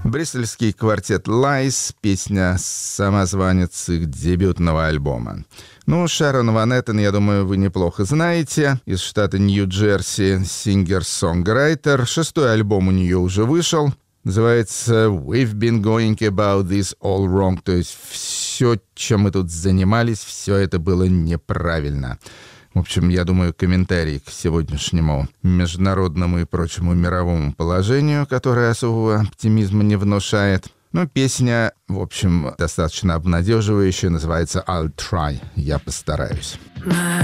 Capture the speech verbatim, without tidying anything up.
Брюссельский квартет Lies, песня «Самозванец» их дебютного альбома. Ну, Шэрон Ван Эттен, я думаю, вы неплохо знаете. Из штата Нью-Джерси, сингер-сонграйтер. Шестой альбом у нее уже вышел. Называется «We've been going about this all wrong». То есть все, чем мы тут занимались, все это было неправильно. В общем, я думаю, комментарий к сегодняшнему международному и прочему мировому положению, которое особого оптимизма не внушает. Но песня, в общем, достаточно обнадеживающая, называется «I'll try», «Я постараюсь».